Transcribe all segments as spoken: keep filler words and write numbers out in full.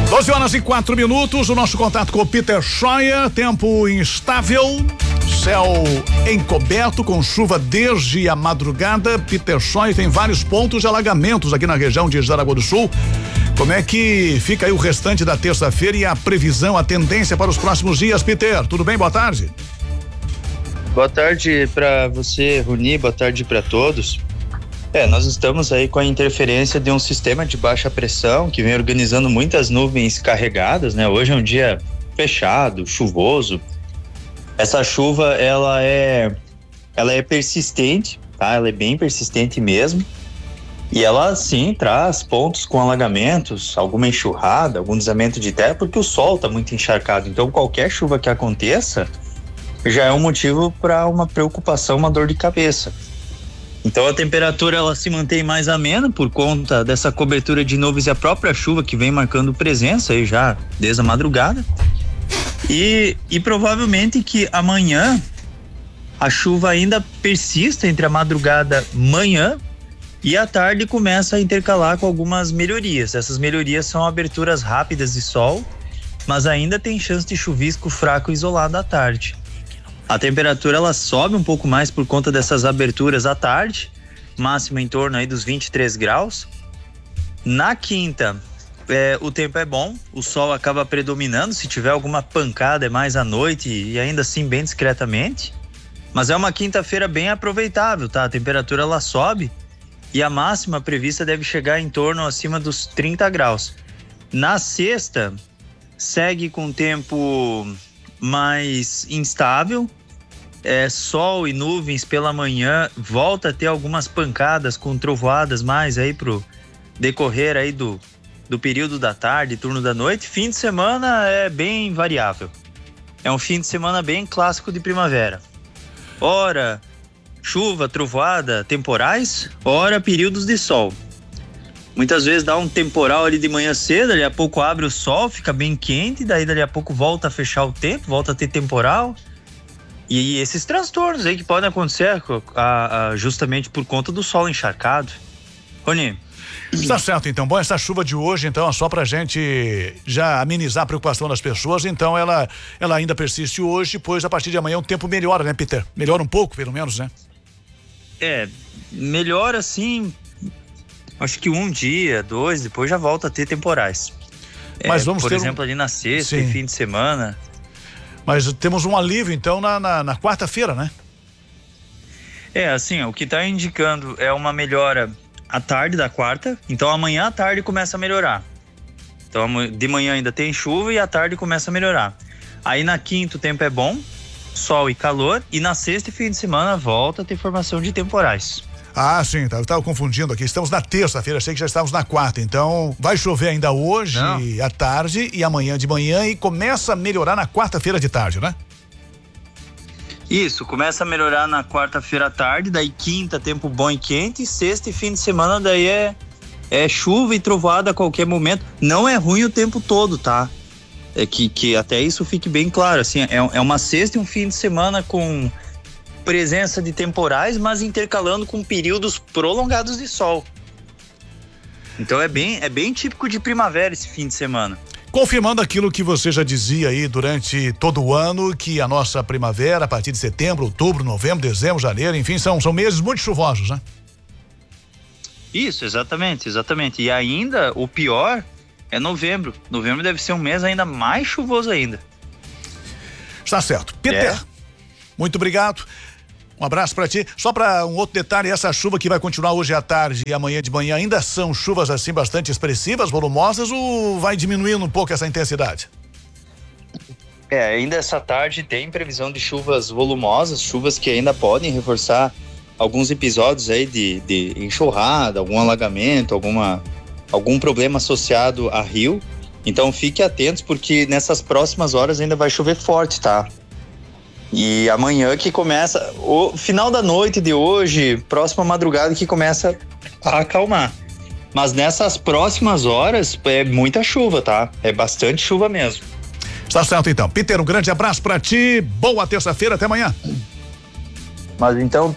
doze horas e quatro minutos, o nosso contato com o Peter Scheuer, tempo instável, céu encoberto com chuva desde a madrugada. Peter Scheuer tem vários pontos de alagamentos aqui na região de Jaraguá do Sul. Como é que fica aí o restante da terça-feira e a previsão, a tendência para os próximos dias, Peter? Tudo bem? Boa tarde. Boa tarde para você, Runi, boa tarde para todos. É, nós estamos aí com a interferência de um sistema de baixa pressão que vem organizando muitas nuvens carregadas, né? Hoje é um dia fechado, chuvoso. Essa chuva, ela é, ela é persistente, tá? Ela é bem persistente mesmo. E ela, sim, traz pontos com alagamentos, alguma enxurrada, algum deslizamento de terra, porque o sol está muito encharcado. Então, qualquer chuva que aconteça já é um motivo para uma preocupação, uma dor de cabeça. Então a temperatura ela se mantém mais amena por conta dessa cobertura de nuvens e a própria chuva que vem marcando presença aí já desde a madrugada. E, e provavelmente que amanhã a chuva ainda persista entre a madrugada manhã e à tarde começa a intercalar com algumas melhorias. Essas melhorias são aberturas rápidas de sol, mas ainda tem chance de chuvisco fraco isolado à tarde. A temperatura ela sobe um pouco mais por conta dessas aberturas à tarde, máxima em torno aí dos vinte e três graus. Na quinta, é, o tempo é bom, o sol acaba predominando, se tiver alguma pancada é mais à noite e ainda assim bem discretamente. Mas é uma quinta-feira bem aproveitável, tá? A temperatura ela sobe e a máxima prevista deve chegar em torno acima dos trinta graus. Na sexta, segue com tempo mais instável, é, sol e nuvens pela manhã, volta a ter algumas pancadas com trovoadas mais aí pro decorrer aí do, do período da tarde, turno da noite. Fim de semana é bem variável, é um fim de semana bem clássico de primavera, ora chuva, trovoada, temporais, ora períodos de sol. Muitas vezes dá um temporal ali de manhã cedo, dali a pouco abre o sol, fica bem quente, daí dali a pouco volta a fechar o tempo, volta a ter temporal. E esses transtornos aí que podem acontecer a, a, justamente por conta do sol encharcado. Rony. Está certo, então. Bom, essa chuva de hoje, então, é só pra gente já amenizar a preocupação das pessoas. Então, ela, ela ainda persiste hoje, pois a partir de amanhã o tempo melhora, né, Peter? Melhora um pouco, pelo menos, né? É, melhora sim. Acho que um dia, dois, depois já volta a ter temporais. Mas é, vamos por ter exemplo, um... ali na sexta Sim. e fim de semana. Mas temos um alívio, então, na, na, na quarta-feira, né? É, assim, o que está indicando é uma melhora à tarde da quarta. Então, amanhã à tarde começa a melhorar. Então, de manhã ainda tem chuva e à tarde começa a melhorar. Aí, na quinta, o tempo é bom, sol e calor. E na sexta e fim de semana volta a ter formação de temporais. Ah, sim, tá, eu estava confundindo aqui. Estamos na terça-feira, achei que já estávamos na quarta. Então, vai chover ainda hoje Não. à tarde e amanhã de manhã e começa a melhorar na quarta-feira de tarde, né? Isso, começa a melhorar na quarta-feira à tarde, daí quinta, tempo bom e quente, sexta e fim de semana, daí é, é chuva e trovoada a qualquer momento. Não é ruim o tempo todo, tá? É que, que até isso fique bem claro, assim, é, é uma sexta e um fim de semana com presença de temporais, mas intercalando com períodos prolongados de sol. Então é bem, é bem típico de primavera esse fim de semana. Confirmando aquilo que você já dizia aí durante todo o ano, que a nossa primavera, a partir de setembro, outubro, novembro, dezembro, janeiro, enfim, são, são meses muito chuvosos, né? Isso, exatamente, exatamente. E ainda, o pior é novembro. Novembro deve ser um mês ainda mais chuvoso ainda. Está certo. Peter, é. Muito obrigado. Um abraço para ti. Só para um outro detalhe, essa chuva que vai continuar hoje à tarde e amanhã de manhã ainda são chuvas assim bastante expressivas, volumosas, ou vai diminuindo um pouco essa intensidade? É, ainda essa tarde tem previsão de chuvas volumosas, chuvas que ainda podem reforçar alguns episódios aí de, de enxurrada, algum alagamento, alguma, algum problema associado a rio. Então fique atentos porque nessas próximas horas ainda vai chover forte, tá? E amanhã que começa, o final da noite de hoje, próxima madrugada que começa a acalmar. Mas nessas próximas horas é muita chuva, tá? É bastante chuva mesmo. Está certo então. Peter, um grande abraço pra ti, boa terça-feira, até amanhã. Mas então tá.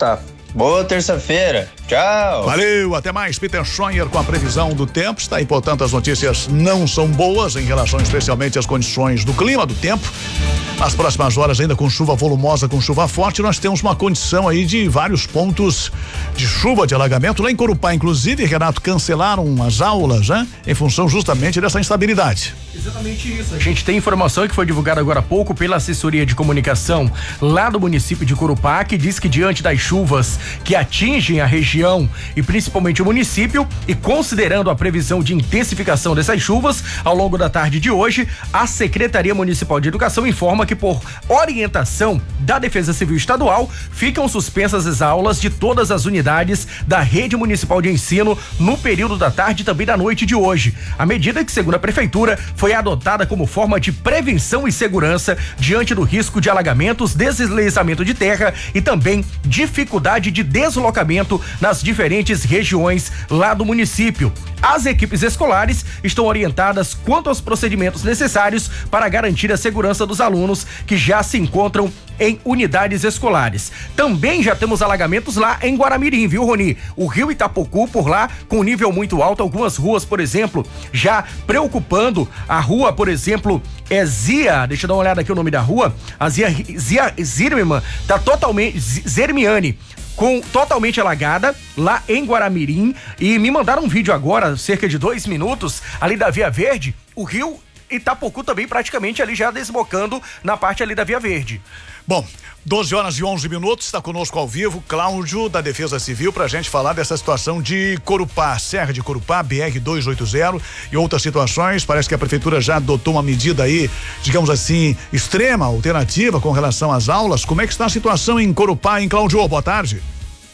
Boa terça-feira. Tchau. Valeu, até mais. Peter Scheuer com a previsão do tempo. Está aí, portanto, as notícias não são boas em relação especialmente às condições do clima, do tempo. Nas próximas horas, ainda com chuva volumosa, com chuva forte, nós temos uma condição aí de vários pontos de chuva, de alagamento. Lá em Corupá, inclusive, Renato, cancelaram as aulas, né? Em função justamente dessa instabilidade. Exatamente isso. A gente tem informação que foi divulgada agora há pouco pela assessoria de comunicação lá do município de Corupá, que diz que diante das chuvas que atingem a região e principalmente o município, e considerando a previsão de intensificação dessas chuvas ao longo da tarde de hoje, a Secretaria Municipal de Educação informa que, por orientação da Defesa Civil Estadual, ficam suspensas as aulas de todas as unidades da rede municipal de ensino no período da tarde e também da noite de hoje. A medida, que segundo a prefeitura, foi adotada como forma de prevenção e segurança diante do risco de alagamentos, deslizamento de terra e também dificuldade de deslocamento nas diferentes regiões lá do município. As equipes escolares estão orientadas quanto aos procedimentos necessários para garantir a segurança dos alunos que já se encontram em unidades escolares. Também já temos alagamentos lá em Guaramirim, viu, Roni? O rio Itapocu por lá com nível muito alto, algumas ruas, por exemplo, já preocupando. A rua, por exemplo, é Zia, deixa eu dar uma olhada aqui o nome da rua, a Zia, Zia Zirman, tá totalmente, Zermiane, com totalmente alagada lá em Guaramirim, e me mandaram um vídeo agora, cerca de dois minutos, ali da Via Verde, o rio Itapocu também praticamente ali já desbocando na parte ali da Via Verde. Bom, doze horas e onze minutos, está conosco ao vivo Cláudio da Defesa Civil pra gente falar dessa situação de Corupá, Serra de Corupá, B R duzentos e oitenta e outras situações. Parece que a prefeitura já adotou uma medida aí, digamos assim, extrema, alternativa com relação às aulas. Como é que está a situação em Corupá, em Cláudio? Boa tarde.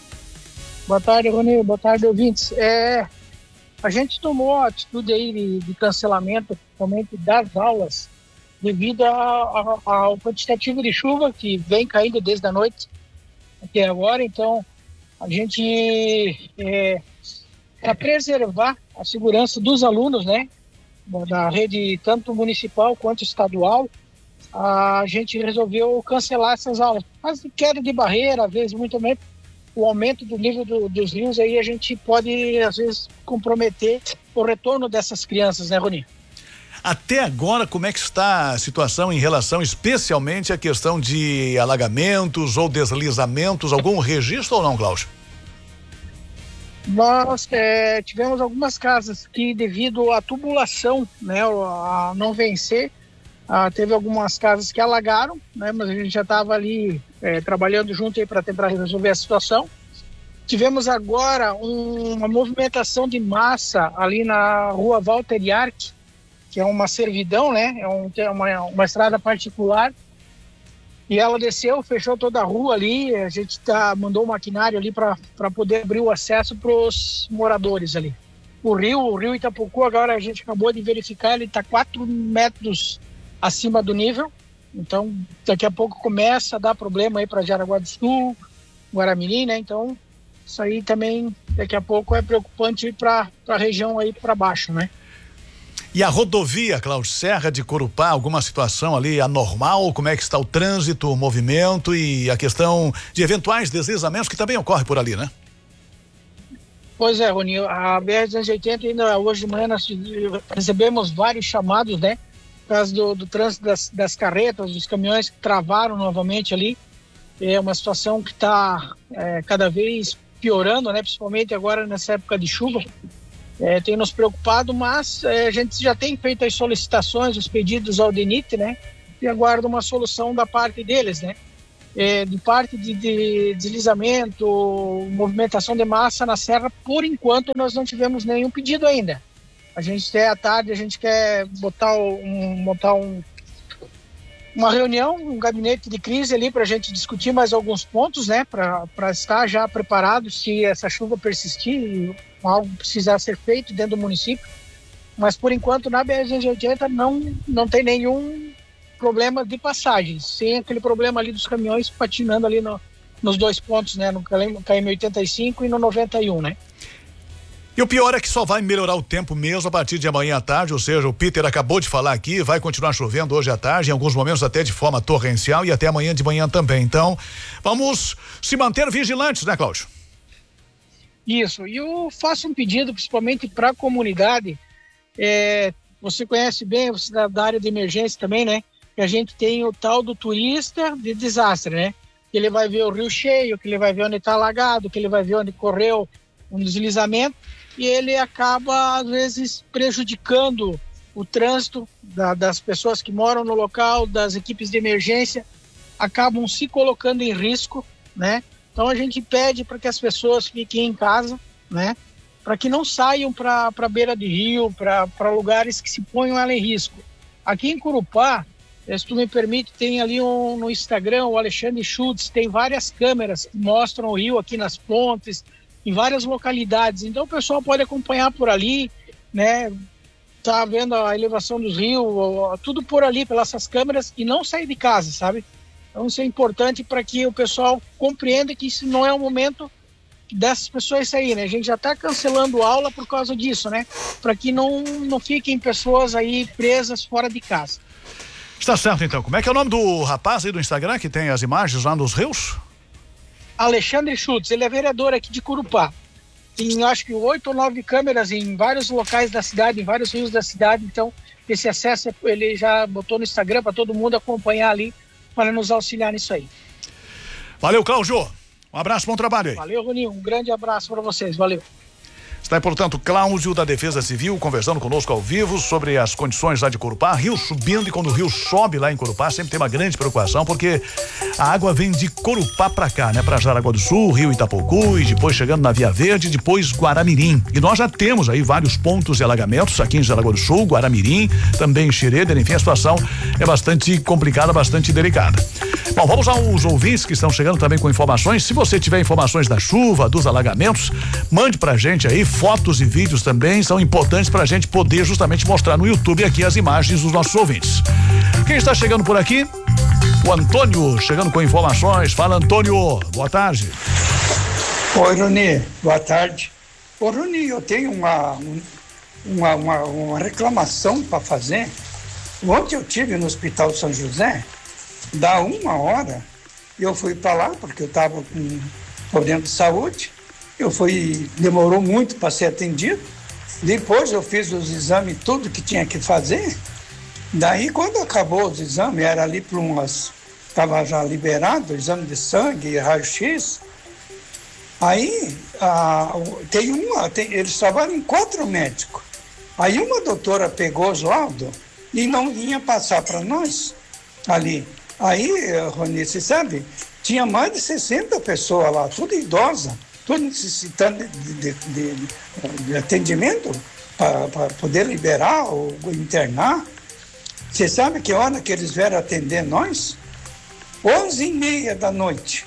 Boa tarde, Rony. Boa tarde, ouvintes. É, a gente tomou a atitude aí de, de cancelamento, principalmente das aulas, devido a, a, ao quantitativo de chuva que vem caindo desde a noite até agora. Então, a gente, é, para preservar a segurança dos alunos, né, da rede tanto municipal quanto estadual, a gente resolveu cancelar essas aulas. Mas queda de barreira, às vezes, muito também, o aumento do nível do, dos rios, aí a gente pode, às vezes, comprometer o retorno dessas crianças, né, Rony? Até agora, como é que está a situação em relação especialmente à questão de alagamentos ou deslizamentos? Algum registro ou não, Cláudio? Nós é, tivemos algumas casas que, devido à tubulação, né, a não vencer, ah, teve algumas casas que alagaram, né, mas a gente já estava ali é, trabalhando junto para tentar resolver a situação. Tivemos agora um, uma movimentação de massa ali na rua Walter Yark, que é uma servidão, né? É, um, é uma, uma estrada particular. E ela desceu, fechou toda a rua ali. A gente tá, mandou um maquinário ali para poder abrir o acesso para os moradores ali. O rio, o rio Itapocu, agora a gente acabou de verificar, ele está quatro metros acima do nível. Então, daqui a pouco começa a dar problema aí para Jaraguá do Sul, Guaramirim, né? Então, isso aí também, daqui a pouco, é preocupante para a região aí para baixo, né? E a rodovia, Cláudio, Serra de Corupá, alguma situação ali anormal? Como é que está o trânsito, o movimento e a questão de eventuais deslizamentos que também ocorre por ali, né? Pois é, Rony, a B R duzentos e oitenta, ainda hoje de manhã nós recebemos vários chamados, né? Por causa do, do trânsito das, das carretas, dos caminhões que travaram novamente ali. É uma situação que está é, cada vez piorando, né? Principalmente agora nessa época de chuva. É, tem nos preocupado, mas é, a gente já tem feito as solicitações, os pedidos ao D E N I T, né? E aguarda uma solução da parte deles, né? É, de parte de, de deslizamento, movimentação de massa na serra, por enquanto nós não tivemos nenhum pedido ainda. A gente até à tarde, a gente quer botar um, botar um, uma reunião, um gabinete de crise ali para a gente discutir mais alguns pontos, né? Para estar já preparado se essa chuva persistir e algo precisar ser feito dentro do município. Mas por enquanto na B R duzentos e oitenta não, não tem nenhum problema de passagem, sem aquele problema ali dos caminhões patinando ali no, nos dois pontos, né? No K M oitenta e cinco e no noventa e um, né? E o pior é que só vai melhorar o tempo mesmo a partir de amanhã à tarde, ou seja, o Peter acabou de falar aqui, vai continuar chovendo hoje à tarde, em alguns momentos até de forma torrencial e até amanhã de manhã também. Então, vamos se manter vigilantes, né, Cláudio? Isso, e eu faço um pedido principalmente para a comunidade, é, você conhece bem, você da, da área de emergência também, né? Que a gente tem o tal do turista de desastre, né? Que ele vai ver o rio cheio, que ele vai ver onde está alagado, que ele vai ver onde correu um deslizamento, e ele acaba, às vezes, prejudicando o trânsito da, das pessoas que moram no local, das equipes de emergência, acabam se colocando em risco, né? Então a gente pede para que as pessoas fiquem em casa, né? Para que não saiam para a beira de rio, para lugares que se ponham ela em risco. Aqui em Corupá, se tu me permite, tem ali um, no Instagram, o Alexandre Schultz, tem várias câmeras que mostram o rio aqui nas pontes, em várias localidades. Então o pessoal pode acompanhar por ali, né? Tá vendo a elevação dos rios, tudo por ali, pelas essas câmeras, e não sair de casa, sabe? Então isso é importante para que o pessoal compreenda que isso não é o momento dessas pessoas saírem, né? A gente já está cancelando aula por causa disso, né? Para que não, não fiquem pessoas aí presas fora de casa. Está certo, então. Como é que é o nome do rapaz aí do Instagram que tem as imagens lá nos rios? Alexandre Schultz, ele é vereador aqui de Corupá. Tem, acho que, oito ou nove câmeras em vários locais da cidade, em vários rios da cidade. Então, esse acesso ele já botou no Instagram para todo mundo acompanhar ali, para nos auxiliar nisso aí. Valeu, Cláudio. Um abraço, bom trabalho aí. Valeu, Roninho. Um grande abraço para vocês. Valeu. Está aí, portanto, Cláudio da Defesa Civil conversando conosco ao vivo sobre as condições lá de Corupá, rio subindo, e quando o rio sobe lá em Corupá sempre tem uma grande preocupação, porque a água vem de Corupá pra cá, né? Pra Jaraguá do Sul, Rio Itapocu, e depois chegando na Via Verde, depois Guaramirim. E nós já temos aí vários pontos de alagamentos aqui em Jaraguá do Sul, Guaramirim, também em Xireder, enfim, a situação é bastante complicada, bastante delicada. Bom, vamos aos ouvintes que estão chegando também com informações. Se você tiver informações da chuva, dos alagamentos, mande pra gente aí. Fotos e vídeos também são importantes pra gente poder justamente mostrar no YouTube aqui as imagens dos nossos ouvintes. Quem está chegando por aqui? O Antônio, chegando com informações. Fala, Antônio. Boa tarde. Oi, Roni. Boa tarde. Ô, Roni, eu tenho uma, uma, uma, uma reclamação para fazer. Ontem eu estive no Hospital São José, dá uma hora, eu fui para lá porque eu estava com problema de saúde. Eu fui, demorou muito para ser atendido. Depois eu fiz os exames, tudo que tinha que fazer. Daí, quando acabou os exames, era ali para umas... Estava já liberado, exame de sangue, raio-x. Aí, ah, tem uma... Tem, eles trabalham em quatro médicos. Aí uma doutora pegou os laudos e não vinha passar para nós ali. Aí, Rony, você sabe, tinha mais de sessenta pessoas lá, tudo idosa. Tudo necessitando de, de, de, de atendimento para poder liberar ou internar. Você sabe que hora que eles vieram atender nós? Onze e meia da noite.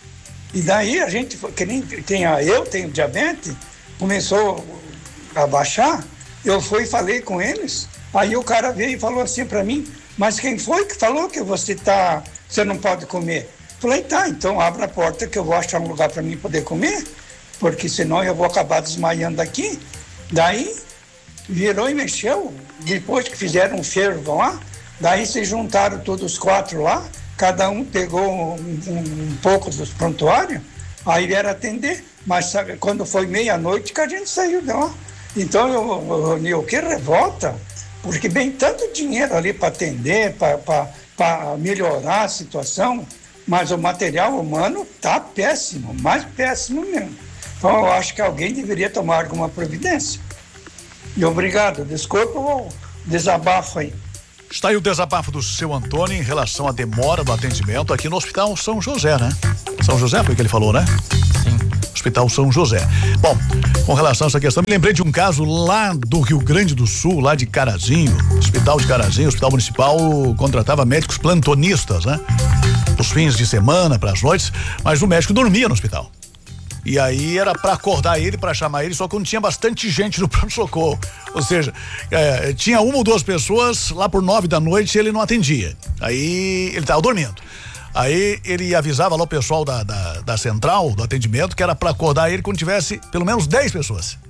E daí a gente, que nem tem a, eu tenho diabetes, começou a baixar, eu fui e falei com eles, aí o cara veio e falou assim para mim, mas quem foi que falou que você, tá, você não pode comer? Falei, tá, então abre a porta que eu vou achar um lugar para mim poder comer, porque senão eu vou acabar desmaiando aqui. Daí, virou e mexeu, depois que fizeram um fervo lá, daí se juntaram todos os quatro lá, cada um pegou um, um, um pouco dos prontuários, aí vieram atender, mas sabe, quando foi meia-noite que a gente saiu de lá. Então, eu, eu, eu que revolta, porque vem tanto dinheiro ali para atender, para melhorar a situação, mas o material humano está péssimo, mais péssimo mesmo. Então eu acho que alguém deveria tomar alguma providência. E obrigado, desculpa o desabafo aí. Está aí o desabafo do seu Antônio em relação à demora do atendimento aqui no Hospital São José, né? São José foi o que ele falou, né? Sim. Hospital São José. Bom, com relação a essa questão, me lembrei de um caso lá do Rio Grande do Sul, lá de Carazinho, Hospital de Carazinho, Hospital Municipal contratava médicos plantonistas, né? Os fins de semana, para as noites, mas o médico dormia no hospital. E aí era para acordar ele, para chamar ele, só que não tinha bastante gente no pronto-socorro. Ou seja, é, tinha uma ou duas pessoas lá por nove da noite e ele não atendia. Aí ele estava dormindo. Aí ele avisava lá o pessoal da, da, da central, do atendimento, que era para acordar ele quando tivesse pelo menos dez pessoas.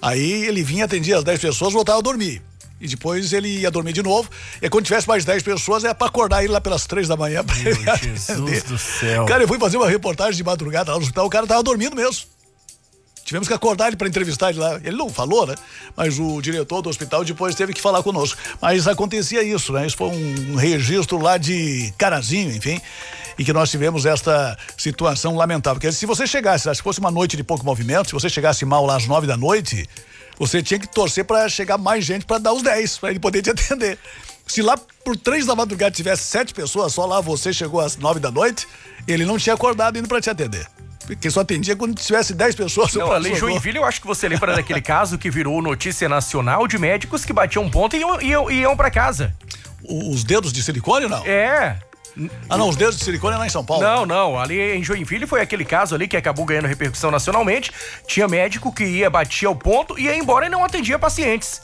Aí ele vinha, atendia as dez pessoas, voltava a dormir. E depois ele ia dormir de novo. E quando tivesse mais dez pessoas, era pra acordar ele lá pelas três da manhã. Pra ele Jesus do céu. Cara, eu fui fazer uma reportagem de madrugada lá no hospital, o cara tava dormindo mesmo. Tivemos que acordar ele para entrevistar ele lá. Ele não falou, né? Mas o diretor do hospital depois teve que falar conosco. Mas acontecia isso, né? Isso foi um registro lá de Carazinho, enfim, e que nós tivemos esta situação lamentável. Porque se você chegasse, se fosse uma noite de pouco movimento, se você chegasse mal lá às nove da noite, você tinha que torcer para chegar mais gente para dar os dez, para ele poder te atender. Se lá por três da madrugada tivesse sete pessoas, só lá você chegou às nove da noite, ele não tinha acordado indo para te atender. Porque só atendia quando tivesse dez pessoas. Não, ali em Joinville, eu acho que você lembra daquele caso que virou notícia nacional de médicos que batiam ponto e iam, iam, iam pra casa. Os dedos de silicone, não? É. Ah, não, os dedos de silicone é lá em São Paulo. Não, não, ali em Joinville foi aquele caso ali que acabou ganhando repercussão nacionalmente. Tinha médico que ia, batia o ponto e ia embora e não atendia pacientes.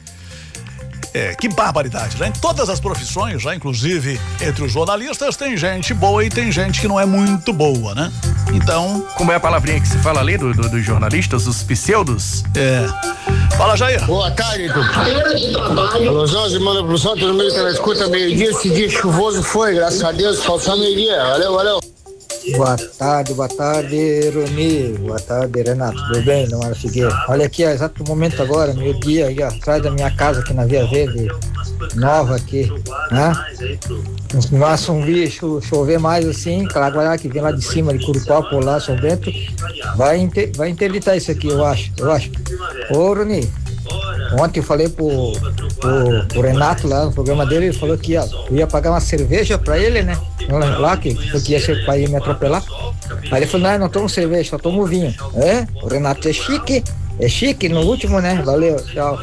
É, que barbaridade, né? Em todas as profissões, já inclusive entre os jornalistas, tem gente boa e tem gente que não é muito boa, né? Então... Como é a palavrinha que se fala ali do, do, dos jornalistas, os pseudos? É. Fala, Jair. Boa tarde, Alô, Jorge, manda pro Santo no meio da escuta, meio-dia, esse dia chuvoso foi, graças a Deus, faltou meio-dia, valeu, valeu. Boa tarde, boa tarde, Roni. Boa tarde, Renato. Tudo bem, Leomar Figueira? Olha aqui, ó, exato momento agora, meio dia, aí, ó, atrás da minha casa aqui na Via Verde, nova aqui, né? No máximo, vi cho chover mais assim, aquela que vem lá de cima, de Curupá, por lá, São Bento, vai, inter vai interditar isso aqui, eu acho, eu acho. Ô, Roni, ontem eu falei pro, pro, pro Renato lá no programa dele, ele falou que ia, eu ia pagar uma cerveja pra ele, né? Lá que, que ia ser pra ir me atropelar. Aí ele falou, não, eu não tomo cerveja, só tomo vinho. É? O Renato é chique, é chique no último, né? Valeu, tchau.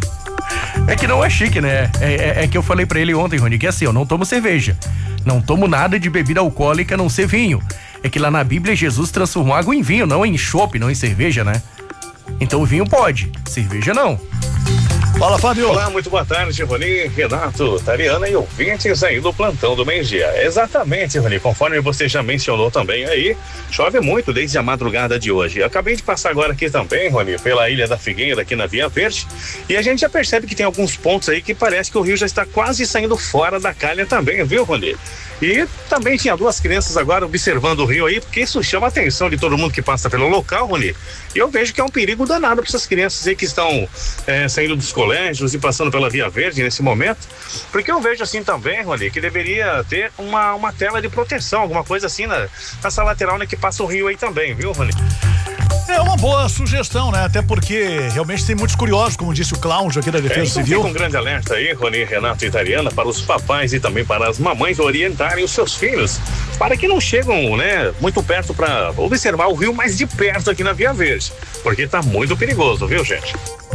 É que não é chique, né? É, é, é que eu falei pra ele ontem, Rony, que é assim, eu não tomo cerveja. Não tomo nada de bebida alcoólica a não ser vinho. É que lá na Bíblia Jesus transformou água em vinho, não em chopp, não em cerveja, né? Então o vinho pode, cerveja não. Fala, Fábio. Olá, muito boa tarde, Rony, Renato, Tariana e ouvintes aí do plantão do meio-dia. Exatamente, Rony, conforme você já mencionou também aí, chove muito desde a madrugada de hoje. Eu acabei de passar agora aqui também, Rony, pela Ilha da Figueira, aqui na Via Verde, e a gente já percebe que tem alguns pontos aí que parece que o rio já está quase saindo fora da calha também, viu, Rony? E também tinha duas crianças agora observando o rio aí, porque isso chama a atenção de todo mundo que passa pelo local, Rony. E eu vejo que é um perigo danado para essas crianças aí que estão é, saindo dos colégios e passando pela Via Verde nesse momento. Porque eu vejo assim também, Rony, que deveria ter uma, uma tela de proteção, alguma coisa assim na, nessa lateral, né, que passa o rio aí também, viu, Rony? É uma boa sugestão, né? Até porque realmente tem muitos curiosos, como disse o Cláudio aqui da Defesa é, então Civil. Fica um grande alerta aí, Rony, Renato e Tariana, para os papais e também para as mamães orientarem os seus filhos, para que não chegam, né, muito perto para observar o rio mais de perto aqui na Via Verde, porque tá muito perigoso, viu, gente?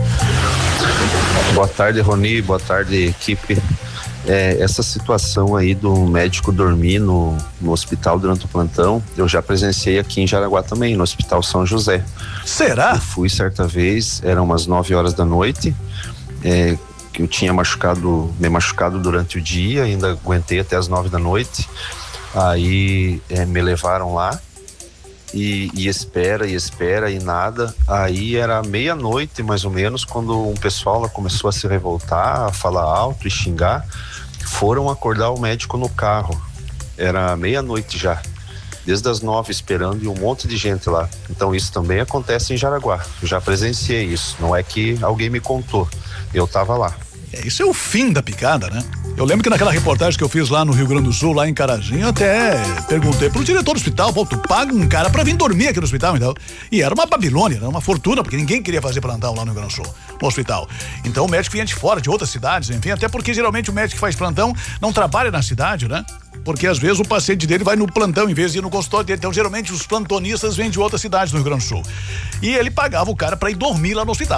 Boa tarde, Rony, boa tarde, equipe. É, essa situação aí do médico dormir no, no hospital durante o plantão, eu já presenciei aqui em Jaraguá também, no Hospital São José. Será? Eu fui certa vez, eram umas nove horas da noite, é, que eu tinha machucado, me machucado durante o dia, ainda aguentei até as nove da noite, aí é, me levaram lá, e, e espera, e espera, e nada, aí era meia-noite mais ou menos, quando um pessoal lá começou a se revoltar, a falar alto e xingar, foram acordar o médico no carro, era meia-noite já, desde as nove esperando e um monte de gente lá. Então isso também acontece em Jaraguá, eu já presenciei isso, não é que alguém me contou, eu tava lá. É, isso é o fim da picada, né? Eu lembro que naquela reportagem que eu fiz lá no Rio Grande do Sul, lá em Carazinho, até perguntei pro diretor do hospital, pô, tu paga um cara pra vir dormir aqui no hospital, então. E era uma Babilônia, era uma fortuna, porque ninguém queria fazer plantão lá no Rio Grande do Sul, no hospital. Então o médico vinha de fora, de outras cidades, enfim, até porque geralmente o médico que faz plantão não trabalha na cidade, né? Porque às vezes o paciente dele vai no plantão em vez de ir no consultório dele. Então geralmente os plantonistas vêm de outras cidades no Rio Grande do Sul. E ele pagava o cara pra ir dormir lá no hospital.